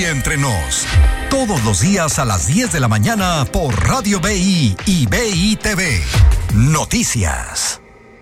BI Entre Nos. Todos los días a las 10 de la mañana por Radio BI y BI TV. Noticias.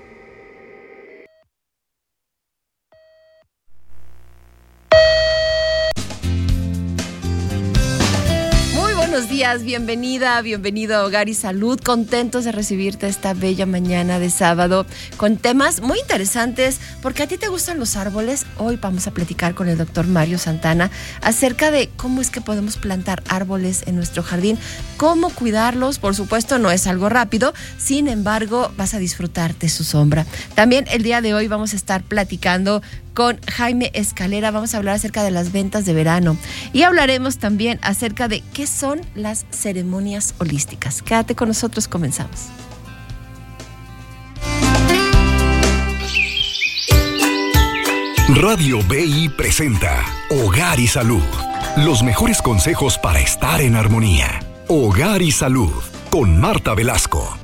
Buenos días, bienvenido a Hogar y Salud. Contentos de recibirte esta bella mañana de sábado con temas muy interesantes, porque a ti te gustan los árboles. Hoy vamos a platicar con el doctor Mario Santana acerca de cómo es que podemos plantar árboles en nuestro jardín, cómo cuidarlos. Por supuesto, no es algo rápido, sin embargo, vas a disfrutar de su sombra. También el día de hoy vamos a estar platicando con Jaime Escalera. Vamos a hablar acerca de las ventas de verano y hablaremos también acerca de qué son las ceremonias holísticas. Quédate con nosotros, comenzamos. Radio BI presenta Hogar y Salud. Los mejores consejos para estar en armonía. Hogar y Salud con Marta Velasco.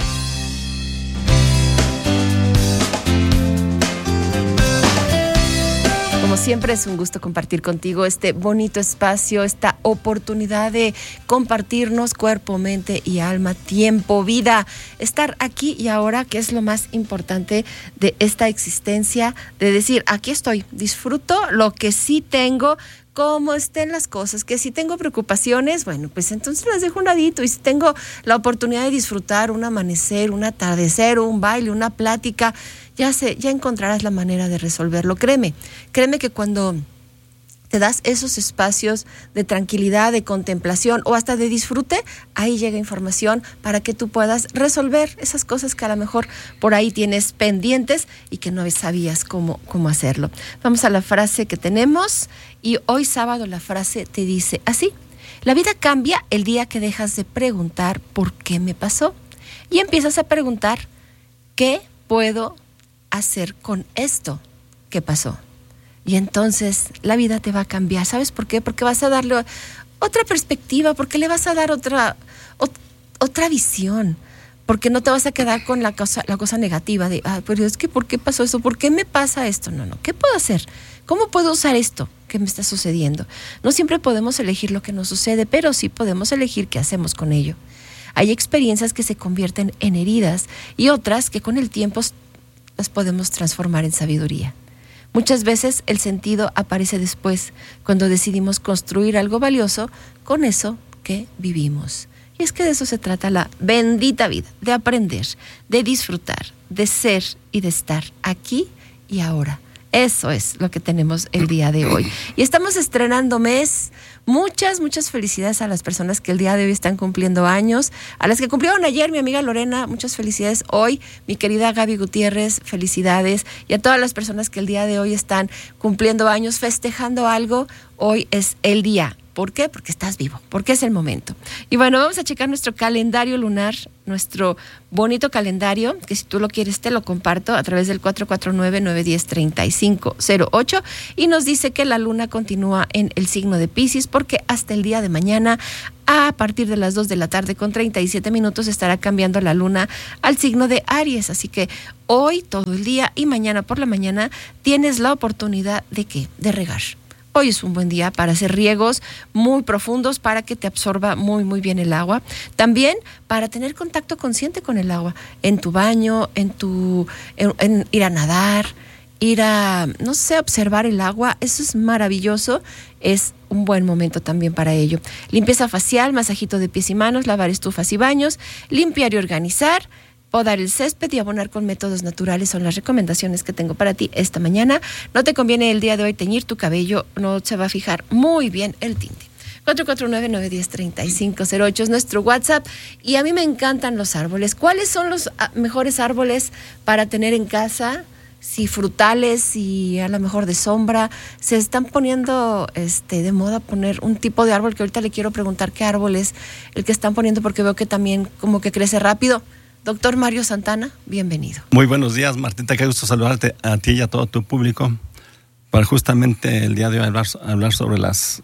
Como siempre, es un gusto compartir contigo este bonito espacio, esta oportunidad de compartirnos cuerpo, mente y alma, tiempo, vida, estar aquí y ahora, que es lo más importante de esta existencia, de decir, aquí estoy, disfruto lo que sí tengo, cómo estén las cosas, que si tengo preocupaciones, bueno, pues entonces las dejo a un ladito, y si tengo la oportunidad de disfrutar un amanecer, un atardecer, un baile, una plática, ya encontrarás la manera de resolverlo. Créeme que cuando te das esos espacios de tranquilidad, de contemplación o hasta de disfrute, ahí llega información para que tú puedas resolver esas cosas que a lo mejor por ahí tienes pendientes y que no sabías cómo hacerlo. Vamos a la frase que tenemos, y hoy sábado la frase te dice así: la vida cambia el día que dejas de preguntar ¿por qué me pasó? Y empiezas a preguntar ¿qué puedo hacer con esto que pasó? Y entonces la vida te va a cambiar. ¿Sabes por qué? Porque vas a darle otra perspectiva, porque le vas a dar otra visión, porque no te vas a quedar con la cosa negativa de, pero es que ¿por qué pasó eso? ¿Por qué me pasa esto? No, ¿qué puedo hacer? ¿Cómo puedo usar esto que me está sucediendo? No siempre podemos elegir lo que nos sucede, pero sí podemos elegir qué hacemos con ello. Hay experiencias que se convierten en heridas y otras que con el tiempo las podemos transformar en sabiduría. Muchas veces el sentido aparece después, cuando decidimos construir algo valioso con eso que vivimos. Y es que de eso se trata la bendita vida, de aprender, de disfrutar, de ser y de estar aquí y ahora. Eso es lo que tenemos el día de hoy. Y estamos estrenando mes. Muchas felicidades a las personas que el día de hoy están cumpliendo años. A las que cumplieron ayer, mi amiga Lorena, muchas felicidades hoy. Mi querida Gaby Gutiérrez, felicidades. Y a todas las personas que el día de hoy están cumpliendo años, festejando algo, hoy es el día. ¿Por qué? Porque estás vivo, porque es el momento. Y bueno, vamos a checar nuestro calendario lunar, nuestro bonito calendario, que si tú lo quieres te lo comparto a través del 449-910-3508, y nos dice que la luna continúa en el signo de Piscis, porque hasta el día de mañana, a partir de las 2 de la tarde con 37 minutos, estará cambiando la luna al signo de Aries. Así que hoy todo el día y mañana por la mañana tienes la oportunidad de ¿qué? De regar. Hoy es un buen día para hacer riegos muy profundos para que te absorba muy bien el agua. También para tener contacto consciente con el agua en tu baño, en ir a nadar, ir a, observar el agua. Eso es maravilloso. Es un buen momento también para ello. Limpieza facial, masajito de pies y manos, lavar estufas y baños, limpiar y organizar, podar el césped y abonar con métodos naturales son las recomendaciones que tengo para ti esta mañana. No te conviene el día de hoy teñir tu cabello, no se va a fijar muy bien el tinte. 449-910-3508 es nuestro WhatsApp. Y a mí me encantan los árboles. ¿Cuáles son los mejores árboles para tener en casa? Si frutales, si a lo mejor de sombra. Se están poniendo de moda poner un tipo de árbol que ahorita le quiero preguntar qué árbol es el que están poniendo, porque veo que también como que crece rápido. Doctor Mario Santana, bienvenido. Muy buenos días, Martita, qué gusto saludarte a ti y a todo tu público para justamente el día de hoy hablar sobre las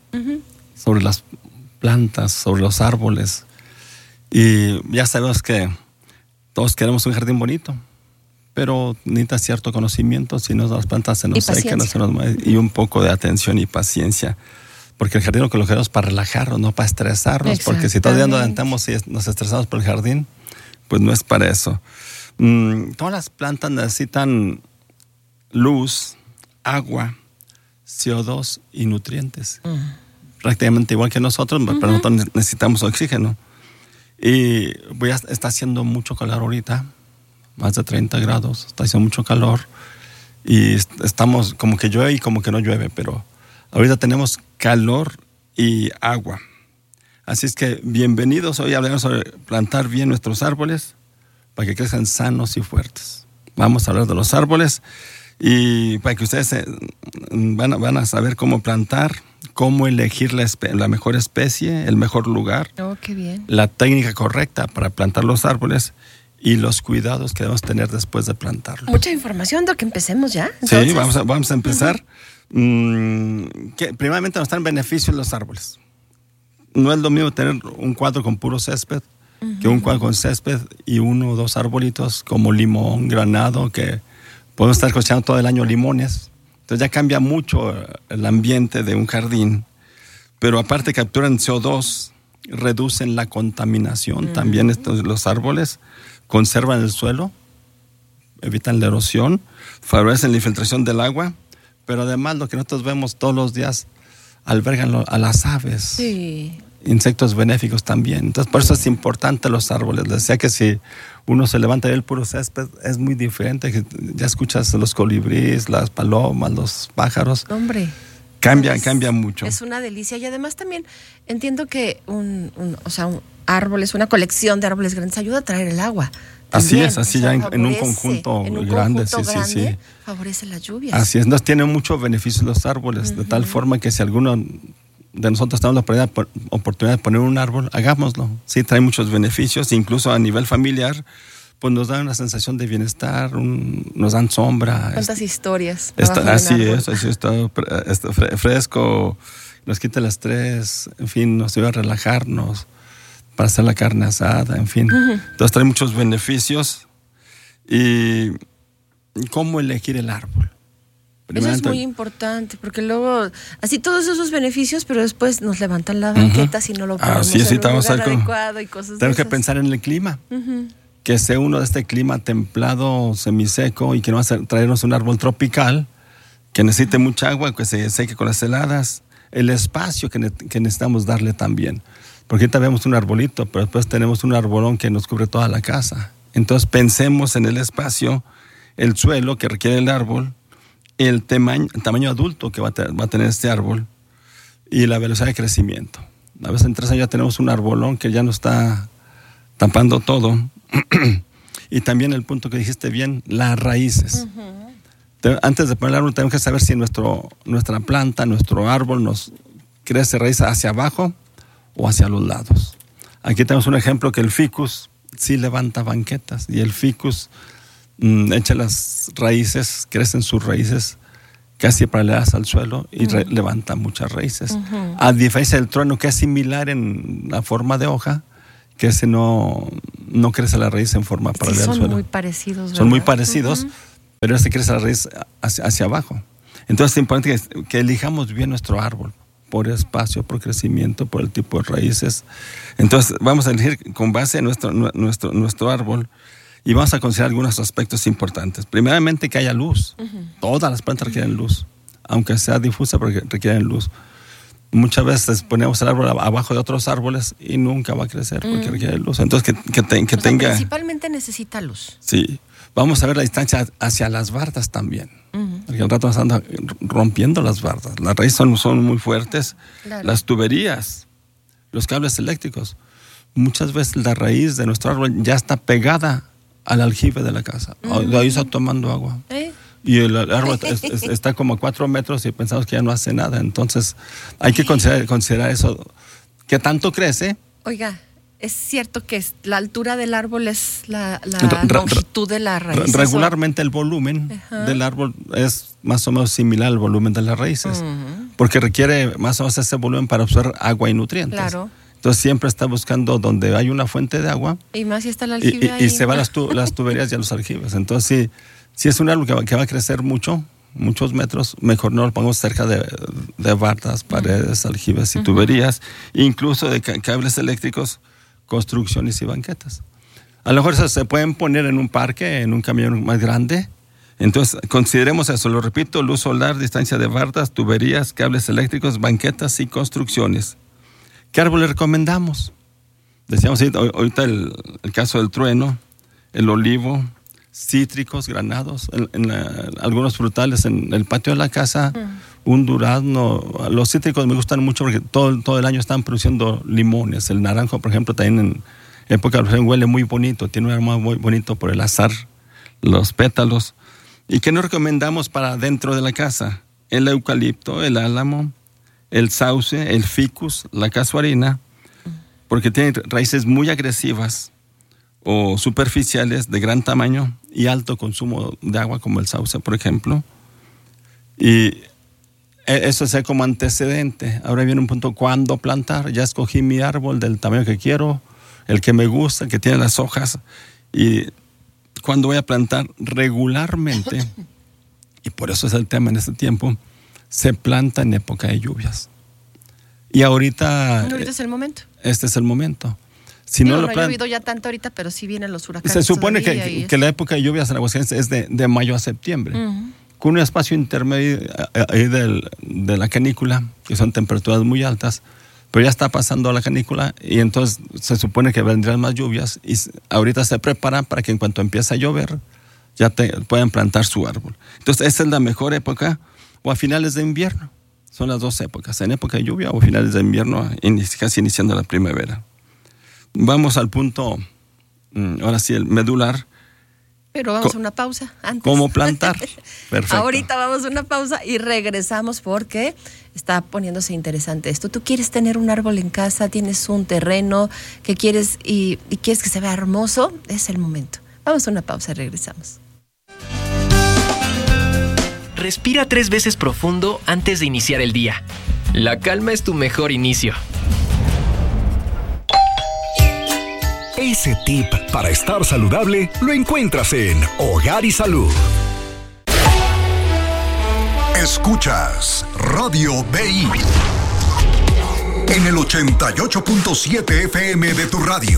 plantas, sobre los árboles. Y ya sabemos que todos queremos un jardín bonito, pero necesita cierto conocimiento, si no las plantas se nos secan, y un poco de atención y paciencia. porque el jardín lo queremos para relajarnos, no para estresarnos, porque si todo el día nos levantamos y nos estresamos por el jardín, pues no es para eso. Todas las plantas necesitan luz, agua, CO2 y nutrientes. Prácticamente igual que nosotros, pero nosotros necesitamos oxígeno. Y está haciendo mucho calor ahorita, más de 30 grados, está haciendo mucho calor. Y estamos como que llueve y como que no llueve, pero ahorita tenemos calor y agua. Así es que bienvenidos, hoy hablaremos sobre plantar bien nuestros árboles para que crezcan sanos y fuertes. Vamos a hablar de los árboles y para que ustedes van a saber cómo plantar, cómo elegir la mejor especie, el mejor lugar, qué bien. La técnica correcta para plantar los árboles y los cuidados que debemos tener después de plantarlos. Mucha información, Doc, que empecemos ya. Entonces. Sí, vamos a empezar. Primeramente nos están beneficios los árboles. No es lo mismo tener un cuadro con puro césped que un cuadro con césped y 1 o 2 arbolitos como limón, granado, que podemos estar cosechando todo el año limones. Entonces ya cambia mucho el ambiente de un jardín. Pero aparte capturan CO2, reducen la contaminación. También los árboles conservan el suelo, evitan la erosión, favorecen la infiltración del agua, pero además lo que nosotros vemos todos los días, albergan a las aves. Sí. Insectos benéficos también. Entonces, por eso es importante los árboles. Les decía que si uno se levanta del puro césped, es muy diferente. Que ya escuchas los colibríes, las palomas, los pájaros. Hombre. Cambia mucho. Es una delicia. Y además también entiendo que un árbol es una colección de árboles grandes, ayuda a traer el agua. También, así ya en un conjunto grande. Sí. Favorece las lluvias. Así es, nos tienen muchos beneficios los árboles, de tal forma que si alguno de nosotros tenemos la oportunidad de poner un árbol, hagámoslo. Sí, trae muchos beneficios, incluso a nivel familiar, pues nos da una sensación de bienestar, nos dan sombra. ¿Cuántas historias? Así está fresco, nos quita el estrés, en fin, nos ayuda a relajarnos para hacer la carne asada, en fin. Entonces trae muchos beneficios. ¿Y cómo elegir el árbol? Eso es muy importante, porque luego, así todos esos beneficios, pero después nos levantan la banqueta si no lo ponemos en un lugar adecuado y cosas tenemos que pensar en el clima, que sea uno de este clima templado, semiseco, y que no va a traernos un árbol tropical, que necesite mucha agua, que se seque con las heladas, el espacio que necesitamos darle también. Porque ahorita vemos un arbolito, pero después tenemos un arbolón que nos cubre toda la casa. Entonces pensemos en el espacio, el suelo que requiere el árbol, el tamaño adulto que va a tener este árbol y la velocidad de crecimiento. A veces en 3 años ya tenemos un arbolón que ya nos está tapando todo. Y también el punto que dijiste bien, las raíces. Antes de poner el árbol tenemos que saber si nuestra planta, nuestro árbol nos crece raíz hacia abajo o hacia los lados. Aquí tenemos un ejemplo que el ficus sí levanta banquetas y el ficus echa las raíces, crecen sus raíces casi paralelas al suelo y levanta muchas raíces. A diferencia del trueno, que es similar en la forma de hoja, que ese no crece la raíz en forma paralela al suelo. Son muy parecidos, ¿verdad? Son muy parecidos, pero este crece la raíz hacia abajo. Entonces es importante que elijamos bien nuestro árbol, por espacio, por crecimiento, por el tipo de raíces. Entonces vamos a elegir con base en nuestro árbol. Y vamos a considerar algunos aspectos importantes. Primeramente, que haya luz. Todas las plantas requieren luz, aunque sea difusa, porque requieren luz. Muchas veces ponemos el árbol abajo de otros árboles y nunca va a crecer porque requiere luz. Entonces, que tenga... Principalmente necesita luz. Sí. Vamos a ver la distancia hacia las bardas también. Porque al rato nos anda rompiendo las bardas. Las raíces son muy fuertes. Claro. Las tuberías, los cables eléctricos. Muchas veces la raíz de nuestro árbol ya está pegada al aljibe de la casa. De ahí está tomando agua. Y el árbol está como a 4 metros y pensamos que ya no hace nada. Entonces hay que considerar eso. ¿Qué tanto crece? Oiga, ¿es cierto que la altura del árbol es la longitud de la raíz? Regularmente el volumen del árbol es más o menos similar al volumen de las raíces. Porque requiere más o menos ese volumen para absorber agua y nutrientes. Claro. Entonces siempre está buscando donde hay una fuente de agua. Y más si está el aljibe ahí. Y se van las tuberías y a los aljibes. Entonces si es un árbol que va a crecer mucho, muchos metros, mejor no lo pongamos cerca de bardas, paredes, aljibes y tuberías, incluso de cables eléctricos, construcciones y banquetas. A lo mejor se pueden poner en un parque, en un camión más grande. Entonces, consideremos eso, lo repito, luz solar, distancia de bardas, tuberías, cables eléctricos, banquetas y construcciones. ¿Qué árbol le recomendamos? Decíamos ahorita el caso del trueno, el olivo, cítricos, granados, algunos frutales en el patio de la casa, un durazno. Los cítricos me gustan mucho porque todo el año están produciendo limones. El naranjo, por ejemplo, también en época de huele muy bonito, tiene un aroma muy bonito por el azar, los pétalos. ¿Y qué nos recomendamos para dentro de la casa? El eucalipto, el álamo, el sauce, el ficus, la casuarina, porque tienen raíces muy agresivas o superficiales de gran tamaño y alto consumo de agua, como el sauce, por ejemplo. Y eso es como antecedente. Ahora viene un punto, ¿cuándo plantar? Ya escogí mi árbol del tamaño que quiero, el que me gusta, el que tiene las hojas, y cuando voy a plantar regularmente, y por eso es el tema en este tiempo, se planta en época de lluvias. Y ahorita es el momento. Este es el momento. Si no ha llovido ya tanto ahorita, pero sí vienen los huracanes. Se supone que la época de lluvias en Aguascalientes es de mayo a septiembre. Con un espacio intermedio ahí de la canícula, que son temperaturas muy altas, pero ya está pasando la canícula y entonces se supone que vendrán más lluvias y ahorita se preparan para que en cuanto empiece a llover ya puedan plantar su árbol. Entonces esa es la mejor época, o a finales de invierno. Son las dos épocas, en época de lluvia o finales de invierno, casi iniciando la primavera. Vamos al punto, ahora sí, el medular. Pero vamos a una pausa antes. ¿Cómo plantar? Perfecto. Ahorita vamos a una pausa y regresamos porque está poniéndose interesante esto. Tú quieres tener un árbol en casa, tienes un terreno que quieres y quieres que se vea hermoso, es el momento. Vamos a una pausa y regresamos. Respira 3 veces profundo antes de iniciar el día. La calma es tu mejor inicio. Ese tip para estar saludable lo encuentras en Hogar y Salud. Escuchas Radio BI en el 88.7 FM de tu radio.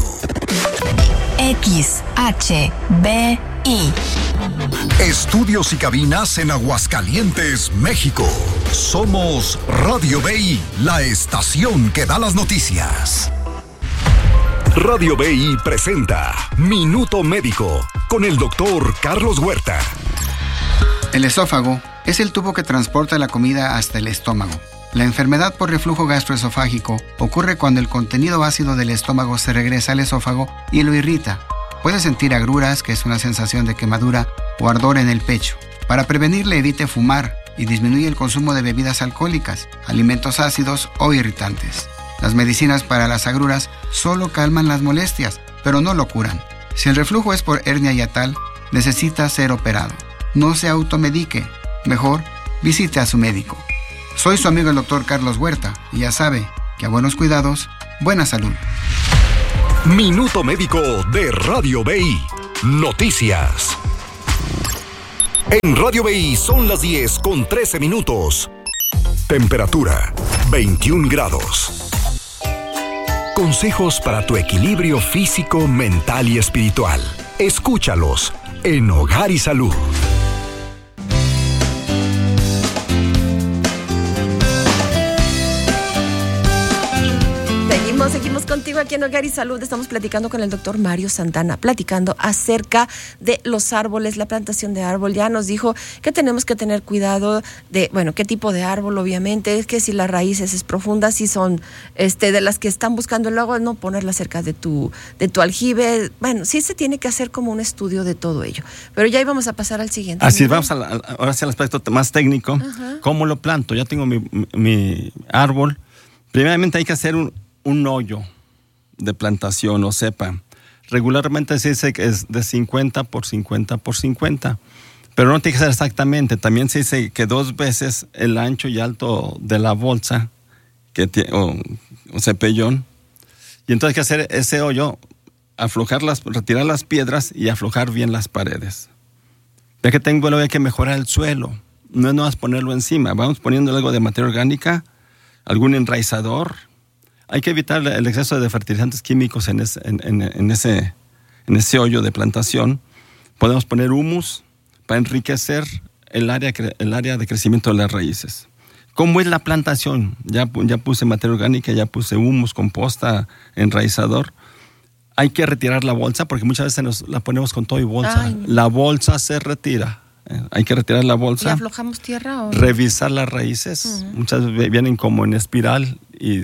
XHBI. Estudios y cabinas en Aguascalientes, México. Somos Radio BI, la estación que da las noticias. Radio BI presenta Minuto Médico con el doctor Carlos Huerta. El esófago es el tubo que transporta la comida hasta el estómago. La enfermedad por reflujo gastroesofágico ocurre cuando el contenido ácido del estómago se regresa al esófago y lo irrita. Puede sentir agruras, que es una sensación de quemadura o ardor en el pecho. Para prevenirle, evite fumar y disminuye el consumo de bebidas alcohólicas, alimentos ácidos o irritantes. Las medicinas para las agruras solo calman las molestias, pero no lo curan. Si el reflujo es por hernia hiatal, necesita ser operado. No se automedique. Mejor, visite a su médico. Soy su amigo el doctor Carlos Huerta y ya sabe que a buenos cuidados, buena salud. Minuto Médico de Radio BI. Noticias. En Radio BI son las 10:13. Temperatura 21 grados. Consejos para tu equilibrio físico, mental y espiritual. Escúchalos en Hogar y Salud. Seguimos contigo aquí en Hogar y Salud. Estamos platicando con el doctor Mario Santana, platicando acerca de los árboles, la plantación de árbol. Ya nos dijo que tenemos que tener cuidado de, qué tipo de árbol, obviamente, que si las raíces es profunda, si son de las que están buscando el agua, no ponerla cerca de tu aljibe. Sí se tiene que hacer como un estudio de todo ello. Pero ya íbamos a pasar al siguiente. Así, vamos ahora sí al aspecto más técnico. Ajá. ¿Cómo lo planto? Ya tengo mi árbol. Primeramente hay que hacer un hoyo de plantación o cepa. Regularmente se dice que es de 50 por 50 por 50, pero no tiene que ser exactamente. También se dice que 2 veces el ancho y alto de la bolsa o cepellón. Y entonces hay que hacer ese hoyo, retirar las piedras y aflojar bien las paredes. Ya que tengo el hoyo, hay que mejorar el suelo. no es nada más ponerlo encima, vamos poniendo algo de materia orgánica, algún enraizador. Hay que evitar el exceso de fertilizantes químicos en ese hoyo de plantación. Podemos poner humus para enriquecer el área de crecimiento de las raíces. ¿Cómo es la plantación? Ya puse materia orgánica, ya puse humus, composta, enraizador. Hay que retirar la bolsa porque muchas veces la ponemos con todo y bolsa. Ay. La bolsa se retira. Hay que retirar la bolsa. ¿Y aflojamos tierra o no? Revisar las raíces. Muchas veces vienen como en espiral y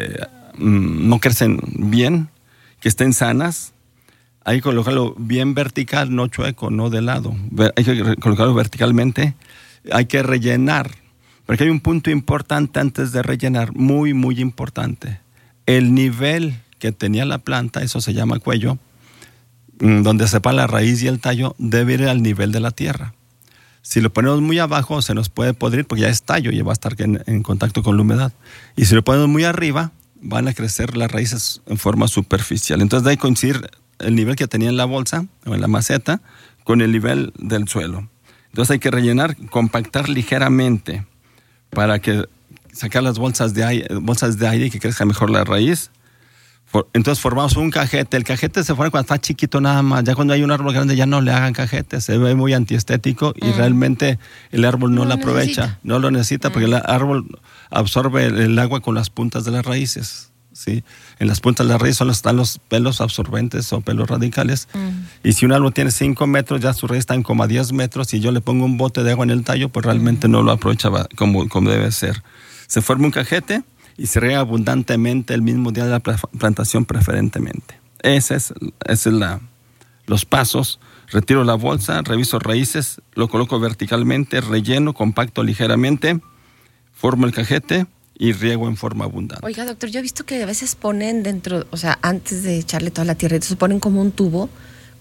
no crecen bien, que estén sanas. Hay que colocarlo bien vertical, no chueco, no de lado. Hay que colocarlo verticalmente. Hay que rellenar. Porque hay un punto importante antes de rellenar, muy, muy importante. El nivel que tenía la planta, eso se llama cuello, donde separa la raíz y el tallo, debe ir al nivel de la tierra. Si lo ponemos muy abajo, se nos puede podrir porque ya es tallo y va a estar en contacto con la humedad. Y si lo ponemos muy arriba, van a crecer las raíces en forma superficial. Entonces debe coincidir el nivel que tenía en la bolsa o en la maceta con el nivel del suelo. Entonces hay que rellenar, compactar ligeramente para que sacar las bolsas de aire y que crezca mejor la raíz. Entonces formamos un cajete. El cajete se forma cuando está chiquito nada más. Ya cuando hay un árbol grande ya no le hagan cajete. Se ve muy antiestético y realmente el árbol no lo aprovecha. No lo necesita porque el árbol absorbe el agua con las puntas de las raíces. ¿Sí? En las puntas de las raíces están los pelos absorbentes o pelos radicales. Y si un árbol tiene 5 metros, ya su raíz está en como a 10 metros. Y yo le pongo un bote de agua en el tallo, pues realmente no lo aprovecha como debe ser. Se forma un cajete y se riega abundantemente el mismo día de la plantación preferentemente. Esos son los pasos. Retiro la bolsa, reviso raíces, lo coloco verticalmente, relleno, compacto ligeramente, formo el cajete y riego en forma abundante. Oiga, doctor, yo he visto que a veces ponen dentro, o sea, antes de echarle toda la tierra, entonces ponen como un tubo,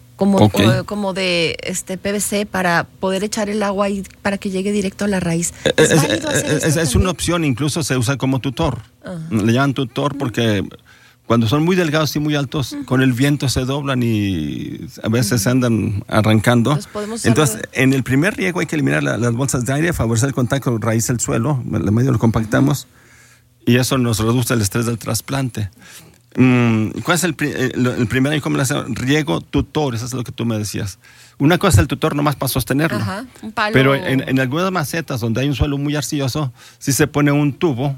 como de PVC para poder echar el agua y para que llegue directo a la raíz. ¿Es válido hacer esto es una opción, incluso se usa como tutor. Le llaman tutor porque cuando son muy delgados y muy altos, con el viento se doblan y a veces se andan arrancando. Entonces, en el primer riego hay que eliminar las bolsas de aire, favorecer el contacto raíz del suelo, en medio lo compactamos y eso nos reduce el estrés del trasplante. ¿Cuál es el primer año? ¿Cómo lo hacemos? Riego tutor, eso es lo que tú me decías. Una cosa es el tutor nomás para sostenerlo. Ajá, un palo. Pero en algunas macetas donde hay un suelo muy arcilloso, sí se pone un tubo,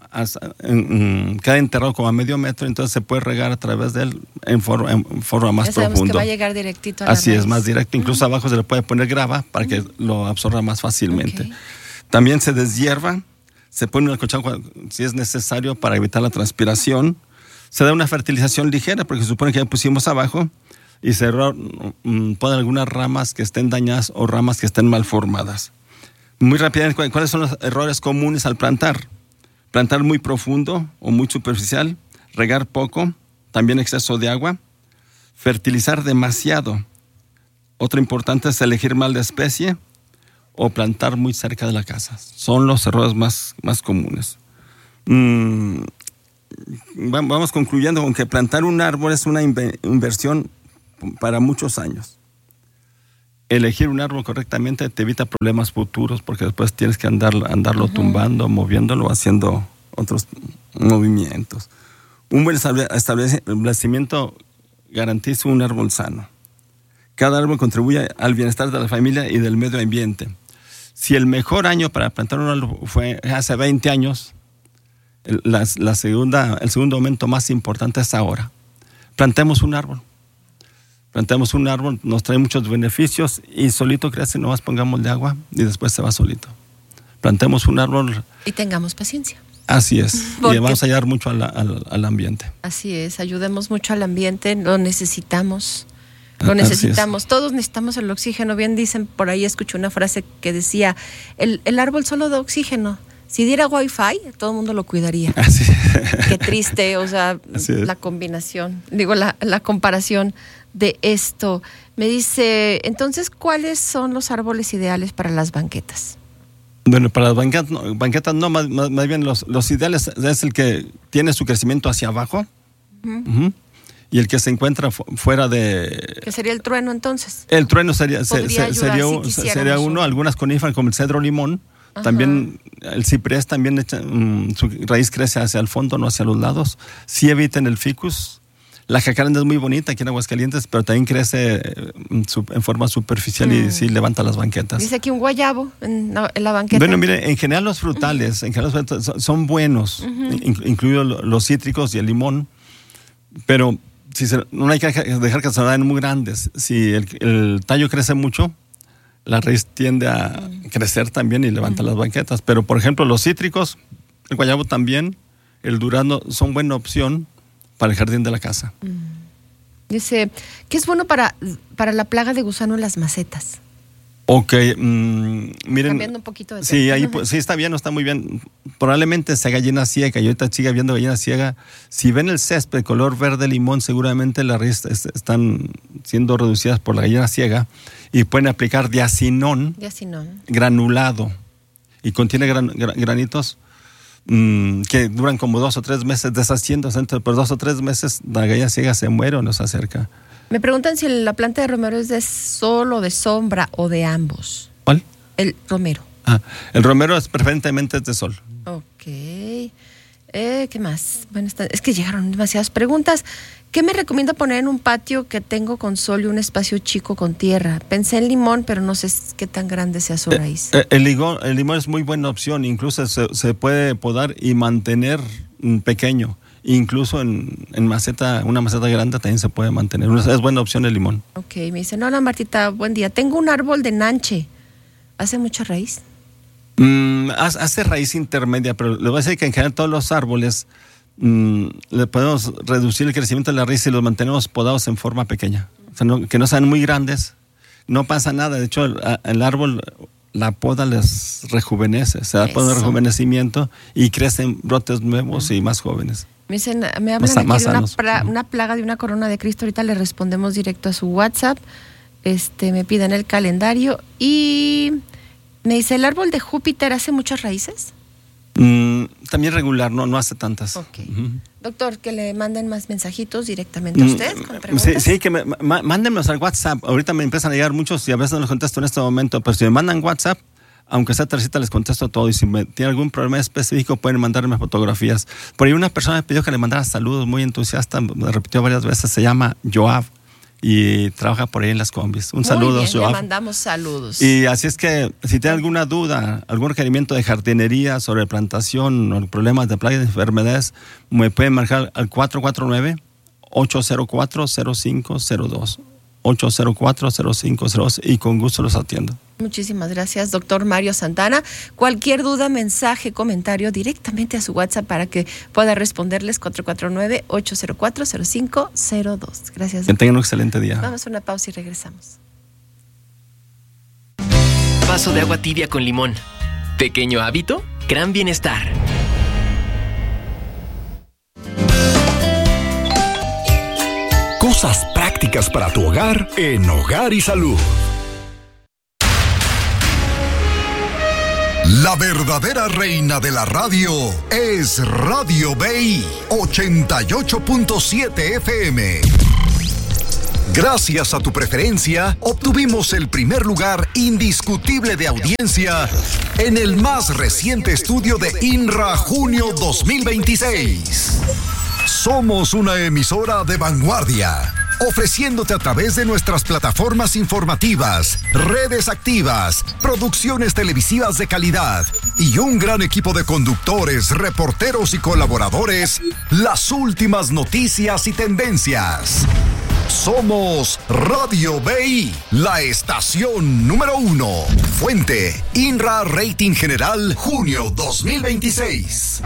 queda enterrado como a medio metro, entonces se puede regar a través de él en forma más ya sabemos profunda. Que va a llegar directito a la Así raíz. es, más directo. Incluso abajo se le puede poner grava para que lo absorba más fácilmente. También se deshierva, se pone un acolchado si es necesario para evitar la transpiración. Se da una fertilización ligera porque se supone que ya pusimos abajo y se ponen algunas ramas que estén dañadas o ramas que estén mal formadas. Muy rápidamente, ¿cuáles son los errores comunes al plantar? Plantar muy profundo o muy superficial, regar poco, también exceso de agua, fertilizar demasiado. Otro importante es elegir mal de especie o plantar muy cerca de la casa. Son los errores más comunes. Vamos concluyendo con que plantar un árbol es una inversión para muchos años. Elegir un árbol correctamente te evita problemas futuros porque después tienes que andarlo tumbando, moviéndolo, haciendo otros movimientos. Un buen establecimiento garantiza un árbol sano. Cada árbol contribuye al bienestar de la familia y del medio ambiente. Si el mejor año para plantar un árbol fue hace 20 años, el segundo momento más importante es ahora. Plantemos un árbol. Nos trae muchos beneficios y solito crece, nomás pongámosle agua y después se va solito. Plantemos un árbol. Y tengamos paciencia. Así es. Y vamos a ayudar mucho al ambiente. Así es, ayudemos mucho al ambiente, lo necesitamos. Todos necesitamos el oxígeno. Bien dicen, por ahí escuché una frase que decía, el árbol solo da oxígeno. Si diera wifi, todo el mundo lo cuidaría. Así. Qué triste, o sea, la combinación, la comparación de esto. Me dice, entonces, ¿cuáles son los árboles ideales para las banquetas? Bueno, para las banquetas no, más bien los ideales es el que tiene su crecimiento hacia abajo y el que se encuentra fuera de... ¿Qué sería el trueno entonces? El trueno sería uno. Algunas coníferas como el cedro limón. Ajá. También el ciprés también su raíz crece hacia el fondo, no hacia los lados. Sí eviten el ficus. La jacaranda es muy bonita aquí en Aguascalientes, pero también crece en forma superficial y sí levanta las banquetas. Dice aquí un guayabo en la banqueta. Bueno, mire, en general los frutales, son buenos, incluidos los cítricos y el limón, pero no hay que dejar que se vayan muy grandes. Si el tallo crece mucho, la raíz tiende a crecer también y levanta las banquetas. Pero, por ejemplo, los cítricos, el guayabo también, el durazno son buena opción para el jardín de la casa. Dice, ¿qué es bueno para la plaga de gusano en las macetas? Ok, miren. Cambiando un poquito de sí, ahí sí está bien, está muy bien. Probablemente sea gallina ciega, y ahorita sigue habiendo gallina ciega. Si ven el césped color verde limón, seguramente las raíces están siendo reducidas por la gallina ciega, y pueden aplicar diacinón. Granulado, y contiene granitos que duran como 2 o 3 meses deshaciéndose, por 2 o 3 meses la gallina ciega se muere o no se acerca. Me preguntan si la planta de romero es de sol o de sombra o de ambos. ¿Cuál? El romero. El romero es preferentemente de sol. Ok. ¿Qué más? Bueno, es que llegaron demasiadas preguntas. ¿Qué me recomienda poner en un patio que tengo con sol y un espacio chico con tierra? Pensé en limón, pero no sé qué tan grande sea su raíz. El limón es muy buena opción. Incluso se puede podar y mantener pequeño. Incluso en maceta, una maceta grande también se puede mantener. Es buena opción el limón. Ok, me dicen, hola Martita, buen día. Tengo un árbol de nanche. ¿Hace mucha raíz? Hace raíz intermedia, pero le voy a decir que en general todos los árboles le podemos reducir el crecimiento de la raíz si los mantenemos podados en forma pequeña. O sea, que no sean muy grandes. No pasa nada. De hecho, el árbol, la poda les rejuvenece. Se da poda de rejuvenecimiento y crecen brotes nuevos y más jóvenes. Me hablan aquí de una plaga de una corona de Cristo. Ahorita le respondemos directo a su WhatsApp. Me piden el calendario y me dice, ¿el árbol de Júpiter hace muchas raíces? También regular, no hace tantas. Okay. Doctor, que le manden más mensajitos directamente a usted con preguntas. Sí, que mándenmelos al WhatsApp. Ahorita me empiezan a llegar muchos y a veces no los contesto en este momento, pero si me mandan WhatsApp, aunque sea Teresita, les contesto todo. Y si tiene algún problema específico, pueden mandarme fotografías. Por ahí una persona me pidió que le mandara saludos, muy entusiasta, me repitió varias veces, se llama Joab y trabaja por ahí en las combis. Un saludo, Joab. Le mandamos saludos. Y así es que si tiene alguna duda, algún requerimiento de jardinería sobre plantación o problemas de plagas y enfermedades, me pueden marcar al 449-804-0502. 804-0502 y con gusto los atiendo. Muchísimas gracias, doctor Mario Santana. Cualquier duda, mensaje, comentario, directamente a su WhatsApp para que pueda responderles. 449-804-0502. Gracias. Que tengan un excelente día. Vamos a una pausa y regresamos. Vaso de agua tibia con limón. Pequeño hábito, gran bienestar. Cosas prácticas para tu hogar en Hogar y Salud. La verdadera reina de la radio es Radio BI 88.7 FM. Gracias a tu preferencia, obtuvimos el primer lugar indiscutible de audiencia en el más reciente estudio de INRA Junio 2026. Somos una emisora de vanguardia, ofreciéndote a través de nuestras plataformas informativas, redes activas, producciones televisivas de calidad y un gran equipo de conductores, reporteros y colaboradores, las últimas noticias y tendencias. Somos Radio BI, la estación número 1. Fuente, INRA Rating General, junio 2026.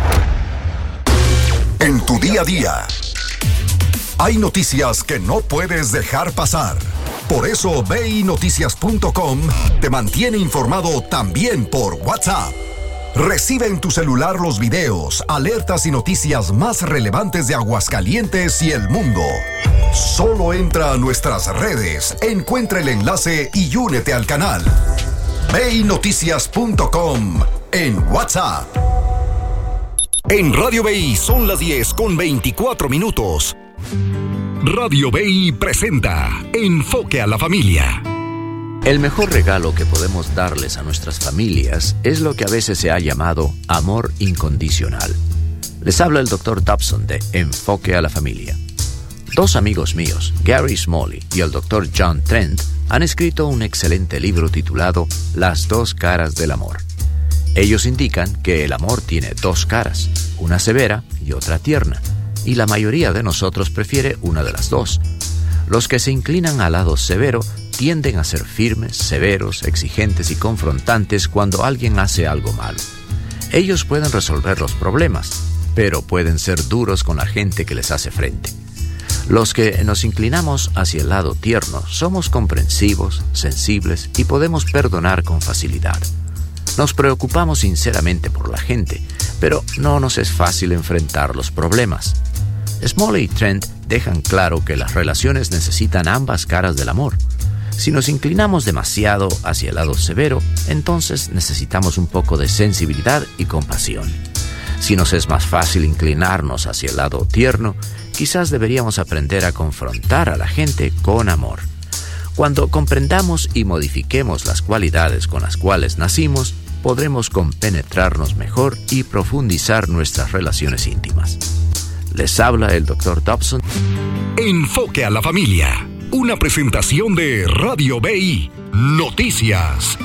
En tu día a día, hay noticias que no puedes dejar pasar. Por eso BINoticias.com te mantiene informado también por WhatsApp. Recibe en tu celular los videos, alertas y noticias más relevantes de Aguascalientes y el mundo. Solo entra a nuestras redes, encuentra el enlace y únete al canal. BINoticias.com en WhatsApp. En Radio BI son las 10:24. Radio BI presenta Enfoque a la Familia. El mejor regalo que podemos darles a nuestras familias es lo que a veces se ha llamado amor incondicional. Les habla el Dr. Dobson de Enfoque a la Familia. Dos amigos míos, Gary Smalley y el Dr. John Trent, han escrito un excelente libro titulado Las dos caras del amor. Ellos indican que el amor tiene dos caras, una severa y otra tierna, y la mayoría de nosotros prefiere una de las dos. Los que se inclinan al lado severo tienden a ser firmes, severos, exigentes y confrontantes cuando alguien hace algo malo. Ellos pueden resolver los problemas, pero pueden ser duros con la gente que les hace frente. Los que nos inclinamos hacia el lado tierno somos comprensivos, sensibles y podemos perdonar con facilidad. Nos preocupamos sinceramente por la gente, pero no nos es fácil enfrentar los problemas. Smalley y Trent dejan claro que las relaciones necesitan ambas caras del amor. Si nos inclinamos demasiado hacia el lado severo, entonces necesitamos un poco de sensibilidad y compasión. Si nos es más fácil inclinarnos hacia el lado tierno, quizás deberíamos aprender a confrontar a la gente con amor. Cuando comprendamos y modifiquemos las cualidades con las cuales nacimos, podremos compenetrarnos mejor y profundizar nuestras relaciones íntimas. Les habla el Dr. Dobson. Enfoque a la Familia. Una presentación de Radio BI. Noticias.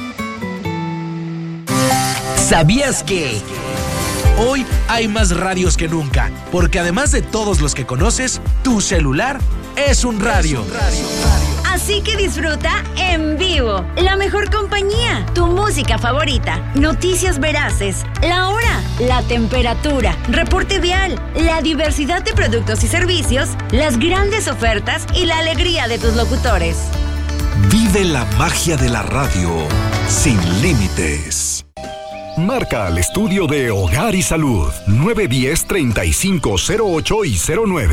¿Sabías que hoy hay más radios que nunca? Porque además de todos los que conoces, tu celular es un radio. Así que disfruta en vivo la mejor compañía, tu música favorita, noticias veraces, la hora, la temperatura, reporte vial, la diversidad de productos y servicios, las grandes ofertas y la alegría de tus locutores. Vive la magia de la radio sin límites. Marca al estudio de Hogar y Salud 910-3508 y 09.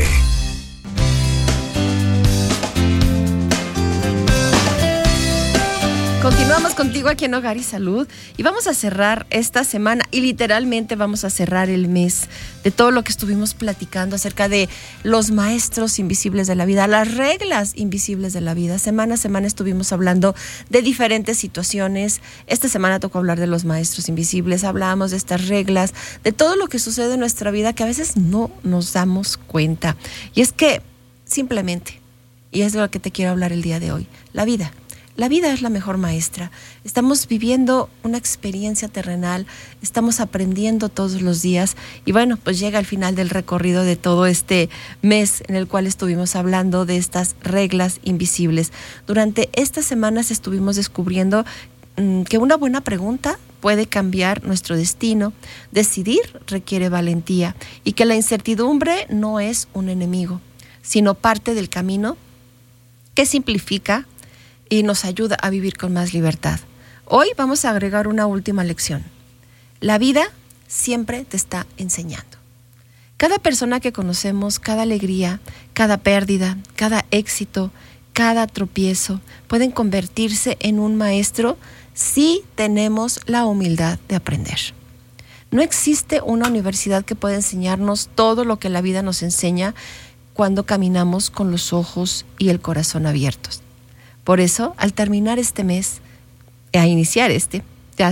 Continuamos contigo aquí en Hogar y Salud y vamos a cerrar esta semana y literalmente vamos a cerrar el mes de todo lo que estuvimos platicando acerca de los maestros invisibles de la vida, las reglas invisibles de la vida. Semana a semana estuvimos hablando de diferentes situaciones. Esta semana tocó hablar de los maestros invisibles, hablábamos de estas reglas, de todo lo que sucede en nuestra vida que a veces no nos damos cuenta. Y es que simplemente, y es de lo que te quiero hablar el día de hoy, la vida. La vida es la mejor maestra. Estamos viviendo una experiencia terrenal, estamos aprendiendo todos los días y bueno, pues llega el final del recorrido de todo este mes en el cual estuvimos hablando de estas reglas invisibles. Durante estas semanas estuvimos descubriendo que una buena pregunta puede cambiar nuestro destino. Decidir requiere valentía y que la incertidumbre no es un enemigo, sino parte del camino que simplifica y nos ayuda a vivir con más libertad. Hoy vamos a agregar una última lección. La vida siempre te está enseñando. Cada persona que conocemos, cada alegría, cada pérdida, cada éxito, cada tropiezo, pueden convertirse en un maestro si tenemos la humildad de aprender. No existe una universidad que pueda enseñarnos todo lo que la vida nos enseña cuando caminamos con los ojos y el corazón abiertos. Por eso, al terminar este mes, a iniciar este,